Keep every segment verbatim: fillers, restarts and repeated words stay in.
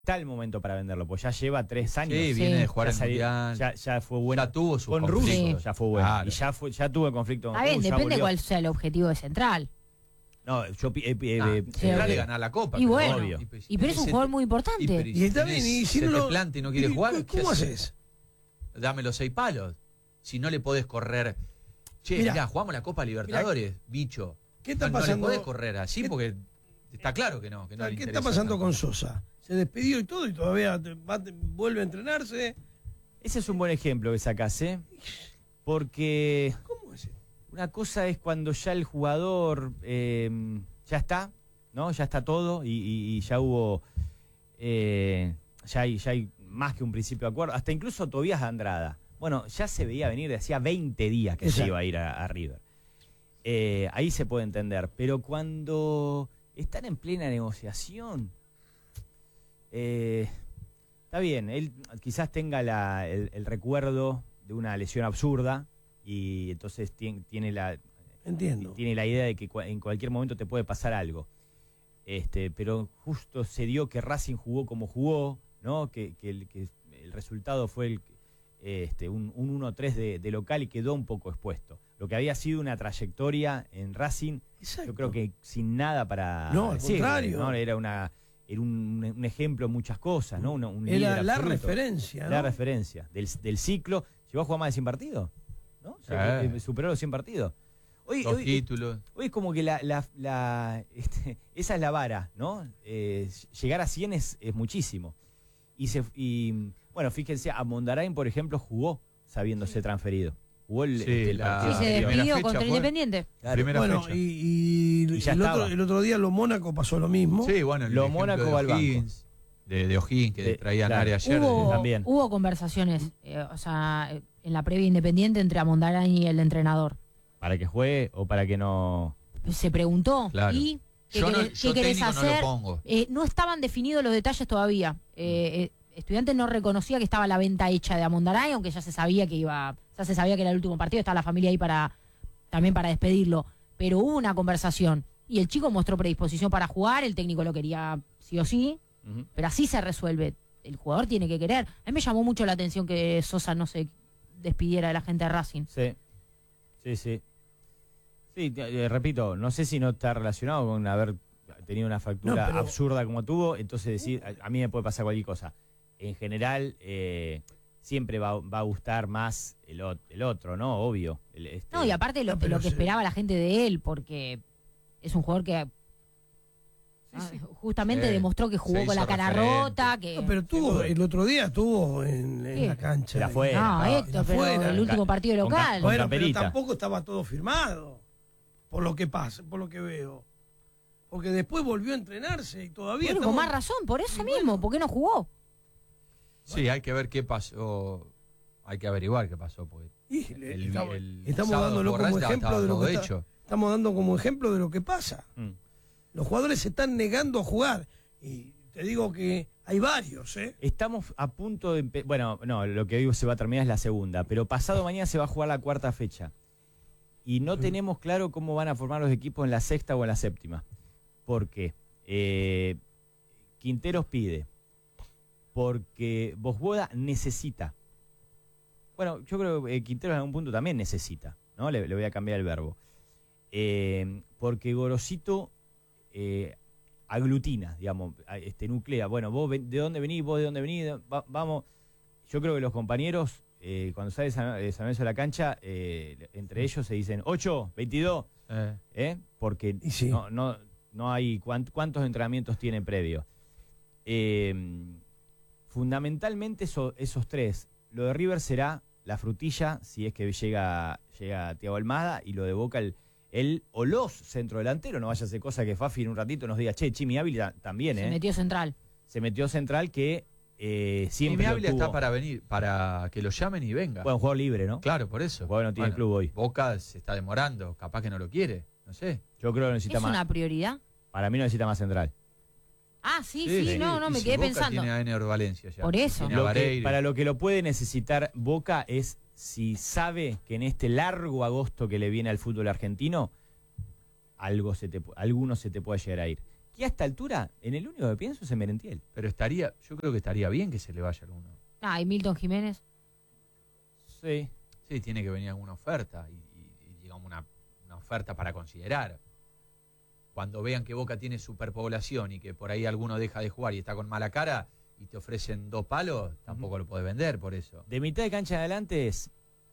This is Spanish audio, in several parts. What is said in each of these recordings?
está el momento para venderlo, pues ya lleva tres años. Sí, viene Sí. de jugar ya, el salió- mundial. ya, ya fue bueno. Ya tuvo su con conflicto. Russo, Sí. ya fue bueno. Claro. Y ya fue, ya tuvo el conflicto con Está bien, Russo, ya depende volvió. cuál sea el objetivo de Central. No, yo pi- eh, pi- Ah, eh, Central sí, es ganar la Copa. Y pero bueno, obvio. y pero es un se- jugador muy importante. y pero Y está bien, y si se no te lo- planta y no quiere y- jugar, ¿cómo ¿qué haces? Dame los seis palos. Si no le podés correr. Che, Mirá. mirá, jugamos la Copa Libertadores, bicho. ¿Qué está no, pasando? No le podés correr así ¿Qué- porque está claro que no. Que no le ¿Qué está interesa pasando tanto. con Sosa? Se despidió y todo y todavía te- va- te- vuelve a entrenarse. Ese es un buen ejemplo que sacás, ¿eh? Porque ¿Cómo es? una cosa es cuando ya el jugador eh, ya está, ¿no? Ya está todo y, y- y ya hubo, eh, ya, hay, ya hay más que un principio de acuerdo. Hasta incluso Tobías Andrada. Bueno, ya se veía venir de hacía veinte días que Exacto. se iba a ir a, a River. Eh, ahí se puede entender. Pero cuando están en plena negociación, eh, está bien, él quizás tenga la- el, el recuerdo de una lesión absurda y entonces tien- tiene la Entiendo. tiene la idea de que cua- en cualquier momento te puede pasar algo. Este, pero justo se dio que Racing jugó como jugó, ¿no? Que, que el, que el resultado fue el, este, un, un uno tres de, de local y quedó un poco expuesto. Lo que había sido una trayectoria en Racing, Exacto. yo creo que sin nada para No, al decir, contrario. ¿no? Era una era un, un ejemplo en muchas cosas, ¿no? Un, un líder Era la absoluto. referencia, ¿no? La referencia del, del ciclo. ¿Llegó a jugar más de cien partidos? ¿No? Sí. Eh, Superó los cien partidos. Hoy, Dos hoy- títulos. Hoy es como que la, la, la- este, esa es la vara, ¿no? Eh, llegar a cien es, es muchísimo. Y, se, y bueno, fíjense, a Mondarain, por ejemplo, jugó sabiéndose transferido. Jugó el, Sí, este, el la- partido Y se Ah, anterior. primera despidió fecha contra fue- Independiente. Claro. Primera Bueno, fecha. y, y Y ya el, otro, estaba. el otro día lo Mónaco pasó lo mismo. Sí, bueno, el Lo ejemplo Mónaco de va al banco. O'Higgins, de, de O'Higgins, que De- traían claro. área ayer. Hubo, de- también. hubo conversaciones, eh, o sea, eh, en la previa Independiente entre Amondarain y el entrenador. Para que juegue o para que no... Se preguntó, Claro. ¿y qué, Yo no- querés, yo qué querés técnico no lo hacer? pongo. Eh, no estaban definidos los detalles todavía. Eh, eh, Estudiantes no reconocía que estaba la venta hecha de Amondarain, aunque ya se sabía que iba, ya se sabía que era el último partido, estaba la familia ahí para también para despedirlo. Pero hubo una conversación y el chico mostró predisposición para jugar, el técnico lo quería sí o sí, Ujú. pero así se resuelve. El jugador tiene que querer. A mí me llamó mucho la atención que Sosa no se despidiera de la gente de Racing. Sí, sí, sí. Sí, te- eh, repito, no sé si no está relacionado con haber tenido una fractura No, pero- absurda como tuvo, entonces decir, a, a mí me puede pasar cualquier cosa. En general, eh, siempre va, va a gustar más el, ot- el otro, ¿no? Obvio. El, este- No, y aparte lo, No, pero lo que se- esperaba la gente de él, porque es un jugador que ah, justamente Sí, demostró que jugó se con la hizo cara referente. rota, que... No, pero tuvo, el otro día estuvo en, en Sí. la cancha. Pero afuera. No, no, Héctor, pero afuera. el último partido Con ca- local. con Bueno, pero camperita. tampoco estaba todo firmado. Por lo que pasa, por lo que veo. Porque después volvió a entrenarse y todavía Bueno, con estamos- más razón, por eso Y mismo, bueno. ¿por qué no jugó? Sí, hay que ver qué pasó. Hay que averiguar qué pasó. Porque Y le- el- estamos, el estamos sábado dándolo Borrás como estaba- ejemplo estaba de lo todo que está- hecho. estamos dando como ejemplo de lo que pasa. Mm. Los jugadores se están negando a jugar. Y te digo que hay varios, ¿eh? Estamos a punto de... empe- Bueno, no, lo que digo se va a terminar es la segunda, pero pasado mañana se va a jugar la cuarta fecha. Y no tenemos claro cómo van a formar los equipos en la sexta o en la séptima. Porque eh, Quinteros pide, porque Bosboda necesita. Bueno, yo creo que eh, Quinteros en algún punto también necesita, ¿no? Le, le voy a cambiar el verbo. Eh, porque Gorosito eh, aglutina, digamos, a- este, nuclea. Bueno, vos ven- de dónde venís, vos de dónde venís, Va- vamos. Yo creo que los compañeros, eh, cuando sale San, eh, San Lorenzo a la cancha, eh, entre ellos se dicen ocho, veintidós, Eh, ¿eh? Porque Y sí. no, no, no hay cuánt- cuántos entrenamientos tiene previo. Eh, fundamentalmente eso- esos tres. Lo de River será la frutilla, si es que llega, llega Thiago Almada, y lo de Boca el, el o los centrodelanteros. No vaya a ser cosa que Fafi en un ratito nos diga, che, Chimi Ávila también, Se ¿eh? metió central. Se metió central que eh, y siempre mi lo Ávila tuvo. está para venir, para que lo llamen y venga. Bueno, un jugador libre, ¿no? Claro, por eso. El jugador no tiene club hoy. Boca se está demorando, capaz que no lo quiere, no sé. Yo creo que ¿Es necesita más. una prioridad? Para mí no necesita más central. Ah, sí, sí, no, no, Y me si quedé Boca pensando. Tiene a Ener Valencia ya. Por eso. Tiene a Lo que- Vareiro. para lo que lo puede necesitar Boca es si sabe que en este largo agosto que le viene al fútbol argentino, algo se te, pu- alguno se te puede llegar a ir. que a esta altura, en el único que pienso es en Merentiel. Pero estaría, yo creo que estaría bien que se le vaya alguno. Ah, y Milton Jiménez. Sí. Sí, tiene que venir alguna oferta y, y- y, digamos una, una oferta para considerar. Cuando vean que Boca tiene superpoblación y que por ahí alguno deja de jugar y está con mala cara y te ofrecen dos palos, tampoco lo podés vender por eso. De mitad de cancha en adelante es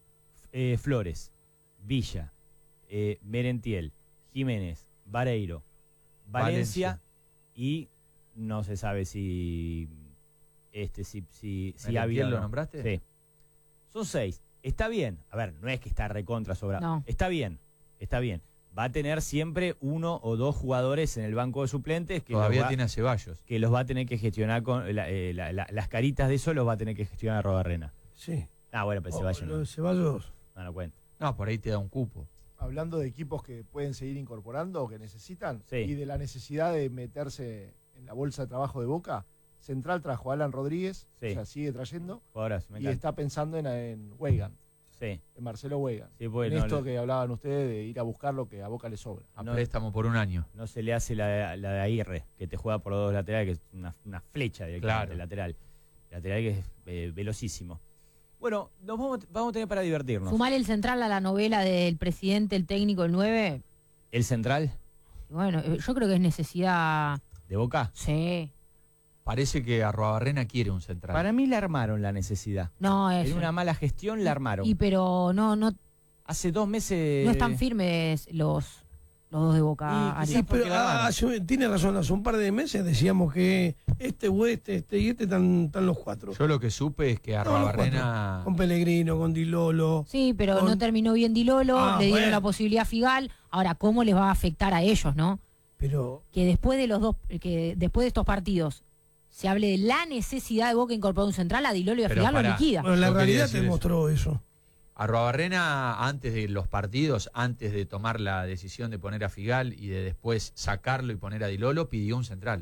eh, Flores, Villa, eh, Merentiel, Jiménez, Vareiro, Valencia, Valencia. y no se sabe si este si si, si ¿Merentiel Ávila o lo no. nombraste? Sí. Son seis. Está bien. A ver, no es que está recontra sobrado. No. Está bien. Está bien. Va a tener siempre uno o dos jugadores en el banco de suplentes que, los Todavía va, tiene a Ceballos. que los va a tener que gestionar con la- eh, la- la- las caritas de eso los va a tener que gestionar Robarrena. Sí. Ah, bueno, pero Oh, Ceballos lo no. de Ceballos. No, no cuenta. No, por ahí te da un cupo. Hablando de equipos que pueden seguir incorporando o que necesitan, Sí. y de la necesidad de meterse en la bolsa de trabajo de Boca, Central trajo a Alan Rodríguez, Sí. o sea, sigue trayendo, Jugadoras, me y encanta. está pensando en, en Weigan, Sí. en Marcelo Weigan. Sí, porque en no, esto le- que hablaban ustedes de ir a buscar lo que a Boca le sobra. A No. préstamo por un año. no se le hace la, la de Aguirre, que te juega por los dos laterales, que es una, una flecha directamente, Claro. lateral. Lateral que es eh, velocísimo. Bueno, nos vamos, vamos a tener para divertirnos. Sumar el central a la novela del presidente, el técnico, el nueve. El central Bueno, eh, yo creo que es necesidad. de Boca. Sí. Parece que Arruabarrena quiere un central. Para mí le armaron la necesidad. No, es. En una mala gestión la armaron. Y pero no, no, Hace dos meses... no están firmes los, los dos de Boca. Y Ari. quizás Sí, porque pero la ah, mano. hace- tiene razón, hace un par de meses decíamos que este o este, este y este están, están los cuatro. Yo lo que supe es que Estaban los Arruabarrena... cuatro. Con Pellegrino, con Di Lolo. Sí, pero Con- no terminó bien Di Lolo, Ah, le dieron bueno. la posibilidad a Figal. Ahora, ¿cómo les va a afectar a ellos, no? Pero Que después de los dos, que después de estos partidos se hable de la necesidad de Boca incorporar un central, a Di Lolo y a Pero Figal lo pará. liquida. bueno, la Yo quería realidad decir te eso. mostró eso. Arruabarrena, antes de los partidos, antes de tomar la decisión de poner a Figal y de después sacarlo y poner a Di Lolo, pidió un central.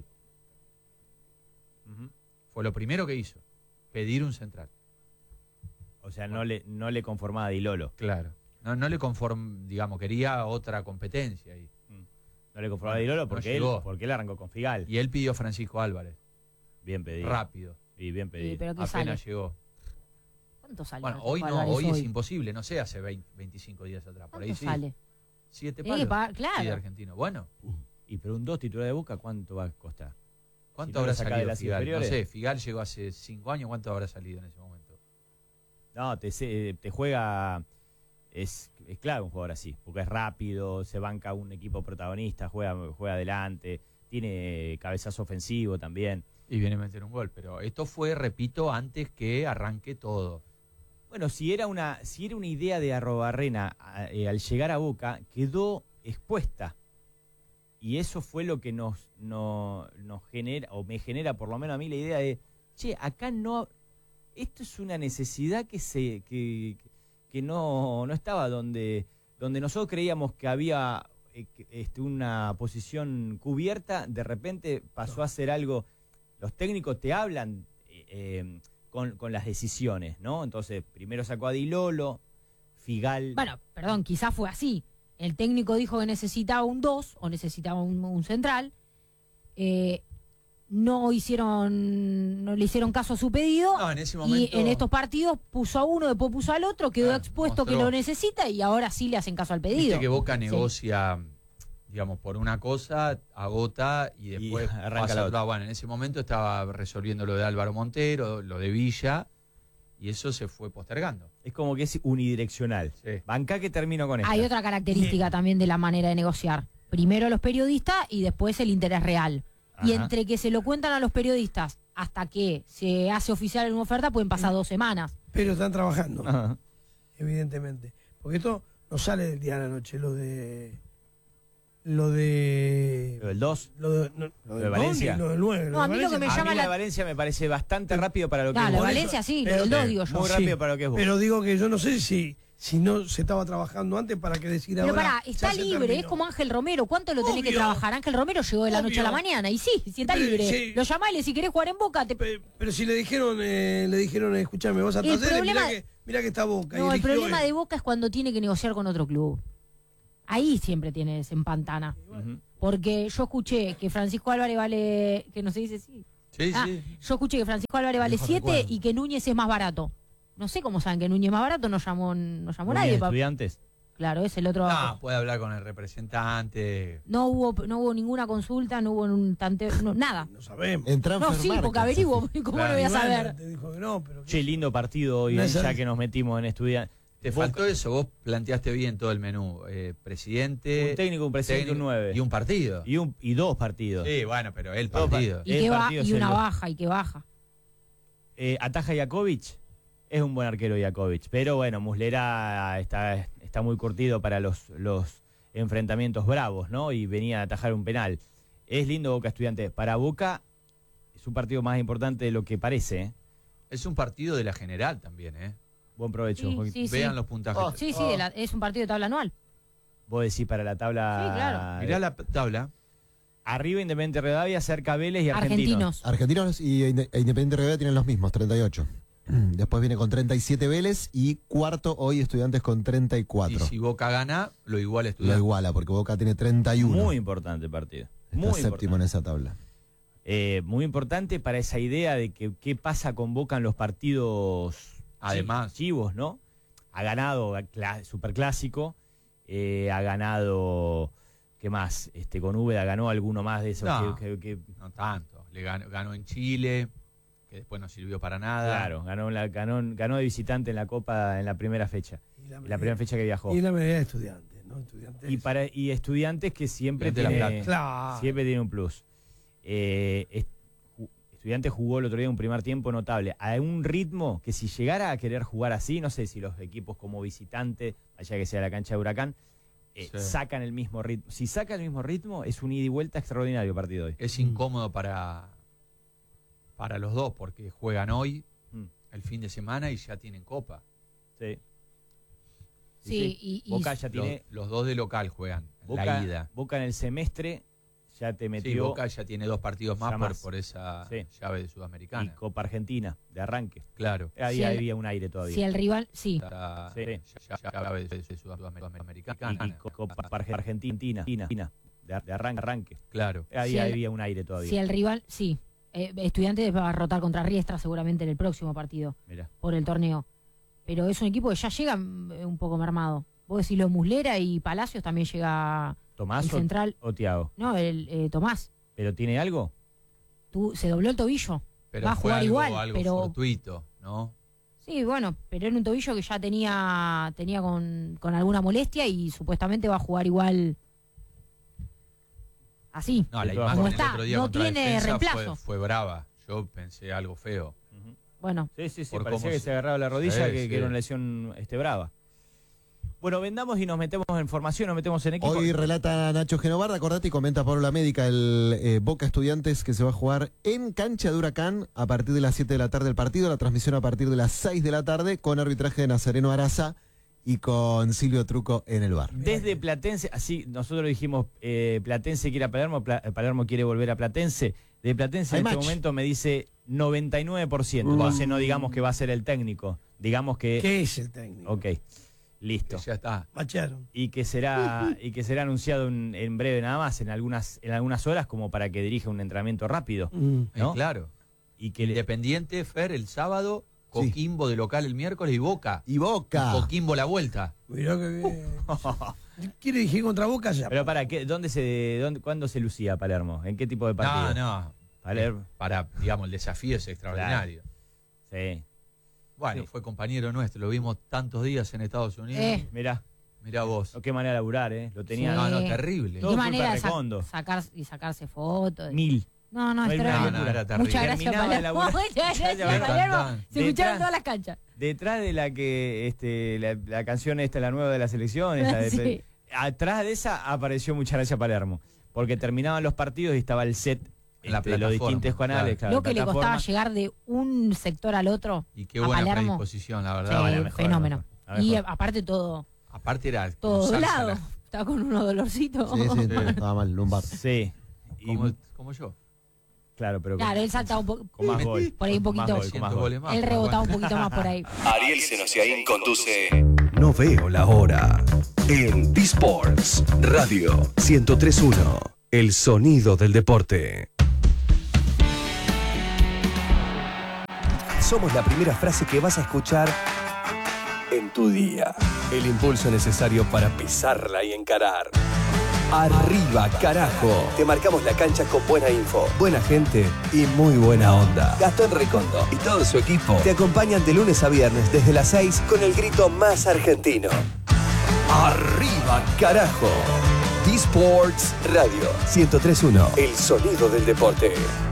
Ujú. Fue lo primero que hizo, pedir un central. O sea, no le, no le conformaba a Di Lolo. Claro. No, no le conform, digamos, quería otra competencia ahí. No le conformaba a Di Lolo No porque, él, llegó. porque él arrancó con Figal. Y él pidió a Francisco Álvarez, Bien pedido. rápido, Y bien pedido. Sí, pero ¿qué apenas sale? llegó. ¿Cuánto sale? Bueno, Francisco hoy no, Álvarez hoy es imposible, no sé, hace veinte, veinticinco días atrás. Por ahí ¿Cuánto sí. sale? Siete Tiene que palos. pagar, claro. Sí, de argentino. Bueno, Y pero un dos titular de Boca, ¿cuánto va a costar? ¿cuánto Si no lo habrá saca de salido las Figal? No inferiores. sé, Figal llegó hace cinco años, ¿cuánto habrá salido en ese momento? No, te, se- te juega... Es, es clave un jugador así, porque es rápido, se banca un equipo protagonista, juega, juega adelante, tiene cabezazo ofensivo también. Y viene a meter un gol, pero esto fue, repito, antes que arranque todo. Bueno, si era una, si era una idea de Arrobarrena a- eh, al llegar a Boca, quedó expuesta. Y eso fue lo que nos, no- nos genera, o me genera por lo menos a mí la idea de, che, acá no, esto es una necesidad que se, que, que no, no estaba donde, donde nosotros creíamos que había eh, que, este, una posición cubierta, de repente pasó a ser algo, los técnicos te hablan eh, eh, con, con las decisiones, ¿no? Entonces, primero sacó a Di Lolo, Figal. Bueno, perdón, quizás fue así. El técnico dijo que necesitaba un dos o necesitaba un, un central. Eh, no hicieron, no le hicieron caso a su pedido. No, en ese Y momento... en estos partidos puso a uno, después puso al otro, quedó Claro, expuesto mostró. que lo necesita y ahora sí le hacen caso al pedido. Viste que Boca Sí. negocia, digamos, por una cosa, agota y después arranca pasa la a otra. otra. Bueno, en ese momento estaba resolviendo lo de Álvaro Montero, lo de Villa, y eso se fue postergando. Es como que es unidireccional. Sí. Banca que termino con esto. Hay otra característica también de la manera de negociar. Primero los periodistas y después el interés real. Y Ajá. entre que se lo cuentan a los periodistas hasta que se hace oficial una oferta pueden pasar dos semanas. Pero están trabajando, Ajá. evidentemente. Porque esto no sale del día a la noche, lo de. Lo de. Lo del dos. Lo de, no, lo ¿Lo del de Valencia? Bondi, Lo del nueve. No, a mí lo que me A llama mí la la- de Valencia me parece bastante rápido para lo que No, es la de Boca. Valencia sí, pero- lo del dos eh, digo yo. Muy Sí, rápido para lo que es Boca. Pero digo que yo no sé si, si no se estaba trabajando antes para que decir Pero ahora. pará, ya está se libre, terminó. es como Ángel Romero. ¿Cuánto lo tenés que Obvio. trabajar? Ángel Romero llegó de la noche a la Obvio. mañana. Y sí, si está Pero, libre, sí. lo llamás y le si querés jugar en Boca, te... Pe- Pero si le dijeron, eh, le dijeron, escúchame, vos a El Talleres, mirá problema- que, mirá que está Boca. y No, el eligió problema él. de Boca es cuando tiene que negociar con otro club. Ahí siempre tiene, se empantana. Ujú. Porque yo escuché que Francisco Álvarez vale, que no se dice sí. Sí, Ah, sí. yo escuché que Francisco Álvarez vale Viejo siete recuerdo. y que Núñez es más barato. No sé cómo saben que Núñez es más barato, no llamó, no llamó Núñez nadie. pa- Estudiantes. Claro, es el otro. No, puede hablar con el representante. No hubo, no hubo ninguna consulta, no hubo un tanteo, no, nada. No sabemos. En No, Transfer sí, porque Market, averiguo, Safi. ¿cómo Claro. lo voy a Y bueno, saber? te dijo que no, pero Che, lindo partido hoy, No eh, es ya el- que nos metimos en Estudiantes. Te faltó eso, vos planteaste bien todo el menú. Eh, presidente. Un técnico, un presidente, un técnico nueve. Y un partido. Y, un, y dos partidos. Sí, bueno, pero el Dos partido. Y, El que va, partido y se una lo- baja, y que baja. Eh, ataja Jakovic, es un buen arquero Jakovic, pero bueno, Muslera está, está muy curtido para los, los enfrentamientos bravos, ¿no? Y venía a atajar un penal. Es lindo Boca Estudiantes. Para Boca es un partido más importante de lo que parece, ¿eh? Es un partido de la general también, ¿eh? Buen provecho. Sí, Joaquín. sí, sí. Vean los puntajes. Oh, Sí, sí, de la- es un partido de tabla anual. Vos decís para la tabla. Sí, claro. Mirá la tabla. Arriba Independiente Rivadavia, cerca Vélez y Argentinos. Argentinos. Argentinos y Inde- e Independiente Rivadavia tienen los mismos, treinta y ocho. Después viene con treinta y siete Vélez y cuarto hoy Estudiantes con treinta y Y cuatro. si Boca gana, lo igual Lo estudiante. iguala porque Boca tiene treinta y uno. Muy importante partido. Está Muy séptimo en importante. esa tabla. Eh, muy importante para esa idea de que qué pasa con Boca en los partidos Además. chi- chivos, ¿no? Ha ganado cla- Superclásico, eh, ha ganado, ¿qué más? Este, con Úbeda ganó alguno más de esos No. que, que- que- No tanto. Le ganó, ganó en Chile, que después no sirvió para nada. claro, ganó, en la, ganó, ganó de visitante en la Copa en la primera fecha, Y la, en la primera fecha que viajó. y la medida de estudiantes, ¿no? Estudiantes. Y para y Estudiantes que siempre Estudiantes de La tiene, Claro. siempre tiene un plus. Eh, est- ju- Estudiantes jugó el otro día un primer tiempo notable, a un ritmo que si llegara a querer jugar así, no sé si los equipos como visitante, allá que sea la cancha de Huracán, eh, Sí. sacan el mismo ritmo. Si saca el mismo ritmo, es un ida y vuelta extraordinario el partido hoy. Es incómodo para, para los dos, porque juegan hoy, Mm. el fin de semana, y ya tienen copa. Sí. Sí, y, y- Boca ya Los, tiene los dos de local juegan, en Boca, la ida. Boca en el semestre ya te Sí, metió Boca ya tiene dos partidos más Ya por, más. por esa Sí. llave de y Sudamericana. Copa Argentina de arranque. Claro. Ahí Si el- había un aire todavía. si el rival, sí. Está- Sí. ya- ya llave de, de Sudamericana. y, y Co- Copa Arge- Argentina Argentina, de, de arranque, arranque. Claro. Ahí Si el- había un aire todavía. Si el rival, sí. Eh, Estudiantes va a rotar contra Riestra seguramente en el próximo partido Mirá. por el torneo. Pero es un equipo que ya llega mm, un poco mermado. Vos decís lo Muslera y Palacios también llega ¿Tomás el o, central. o Tiago? No, el eh, Tomás. ¿Pero tiene algo? Tú, se dobló el tobillo. Pero Va a fue jugar algo, igual, algo pero- fortuito, ¿no? Sí, bueno, pero era un tobillo que ya tenía tenía con, con alguna molestia y supuestamente va a jugar igual así. No, la De todas imagen formas. del Está, otro día no contra tiene Defensa reemplazo. Fue, fue brava. Yo pensé algo feo. Bueno, Sí, sí, sí. Por Parecía cómo que se- se agarraba la rodilla, Sí, que, sí. que era una lesión este, brava. Bueno, vendamos y nos metemos en formación, nos metemos en equipo. Hoy relata Nacho Genovarda, acordate y comenta Pablo La Médica, el eh, Boca Estudiantes que se va a jugar en cancha de Huracán a partir de las siete de la tarde el partido, la transmisión a partir de las seis de la tarde con arbitraje de Nazareno Araza y con Silvio Truco en el bar. Desde Platense, así nosotros dijimos, eh, Platense quiere a Palermo, Pla- Palermo quiere volver a Platense. De Platense Hay en este match. momento me dice noventa y nueve por ciento. Entonces no digamos que va a ser el técnico, digamos que... ¿Qué es el técnico? Ok, listo. Que ya está. Macharon. Y que será y que será anunciado en, en breve nada más, en algunas en algunas horas, como para que dirija un entrenamiento rápido. Mm. Eh, ¿No? claro. Y que le- Independiente, Fer, el sábado, Coquimbo de local el miércoles y Boca. Y Boca. Coquimbo la vuelta. Mirá que bien. ¿Quiere dirigir contra Boca ya? Pero para qué, ¿dónde se dónde, cuándo se lucía Palermo? ¿En qué tipo de partido? No, no. Palermo. Eh, Para, digamos, el desafío es extraordinario. Sí. Bueno, Sí. fue compañero nuestro, lo vimos tantos días en Estados Unidos. Eh. Mirá, Mirá vos. qué manera de laburar, ¿eh? Lo tenía Sí. No, no, terrible. ¿de Todo qué culpa manera de de sa- Recondo. sacar y sacarse fotos? mil. No, no, No es hay terrible. nada, No, no, era terrible. Muchas gracias, Terminaba de Palermo. laburar. Muchas Ya gracias, te van Palermo. cantando. Se Detrás- escucharon todas las canchas. Detrás de la que este la, la canción esta, la nueva de la selección, esta de- Sí. atrás de esa apareció Muchas gracias Palermo, porque terminaban los partidos y estaba el set En la este, de los plataforma, distintos canales, claro. claro, Lo que le plataforma. costaba llegar de un sector al otro. Y qué a buena Palermo. predisposición, la Sí, verdad. No, la mejor, fenómeno. la mejor, la Y mejor. aparte todo, Aparte era todo como salsa, doblado. la- Estaba con unos dolorcitos. Sí, sí, no, estaba mal, lumbar. Sí. Y, como, como yo. claro, pero Claro, con, él saltaba un poco. con más gol. Por ahí un Con más poquito. gol, con más cientos gol. goles más, Él pero rebotaba bueno. un poquito más por ahí. Ariel Senosiaín conduce No veo la hora en T-Sports Radio ciento tres punto uno. El sonido del deporte. Somos la primera frase que vas a escuchar en tu día. El impulso necesario para pisarla y encarar. Arriba, carajo. Te marcamos la cancha con buena info, buena gente y muy buena onda. Gastón Recondo y todo su equipo te acompañan de lunes a viernes desde las seis con el grito más argentino. Arriba, carajo. D-Sports Radio ciento tres punto uno. El sonido del deporte.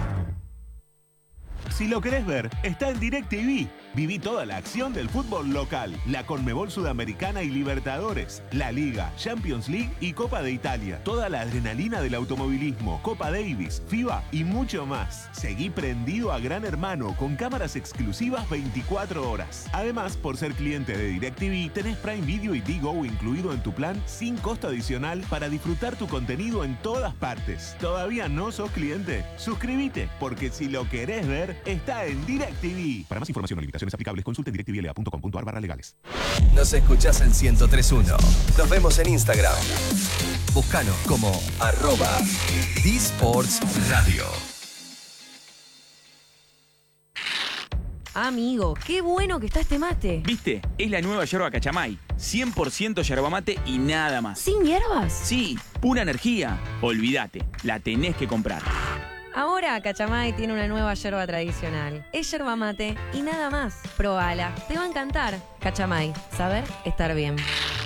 Si lo querés ver, está en DirecTV. Viví toda la acción del fútbol local, la Conmebol Sudamericana y Libertadores, la Liga, Champions League y Copa de Italia. Toda la adrenalina del automovilismo, Copa Davis, FIBA y mucho más. Seguí prendido a Gran Hermano con cámaras exclusivas veinticuatro horas. Además, por ser cliente de DirecTV, tenés Prime Video y Digo incluido en tu plan sin costo adicional para disfrutar tu contenido en todas partes. ¿Todavía no sos cliente? Suscríbete, porque si lo querés ver, está en DirecTV. Para más información o limitaciones aplicables, consulte en directvla punto com punto ar barra legales. Nos escuchás en ciento tres punto uno. Nos vemos en Instagram. Búscanos como arroba D-Sports Radio. Amigo, qué bueno que está este mate. ¿Viste? Es la nueva yerba Cachamay. cien por ciento yerba mate y nada más. ¿Sin hierbas? Sí, pura energía. Olvídate, la tenés que comprar. Ahora Cachamay tiene una nueva yerba tradicional. Es yerba mate y nada más. Probala, te va a encantar. Cachamay, saber estar bien.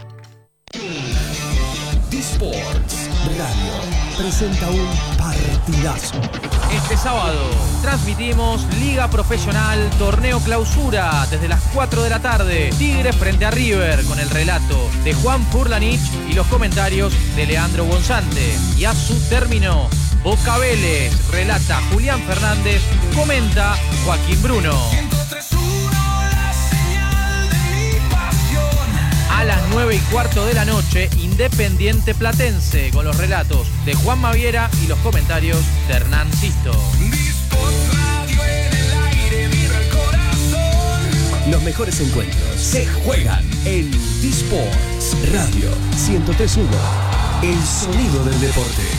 D-Sports Radio presenta un partidazo. Este sábado transmitimos Liga Profesional Torneo Clausura desde las cuatro de la tarde. Tigres frente a River con el relato de Juan Furlanich y los comentarios de Leandro Gonzante. Y a su término, Boca Vélez, relata Julián Fernández, comenta Joaquín Bruno. A las nueve y cuarto de la noche, Independiente Platense, con los relatos de Juan Maviera y los comentarios de Hernán Sisto. Los mejores encuentros se juegan en D-Sports Radio ciento tres punto uno. El sonido del deporte.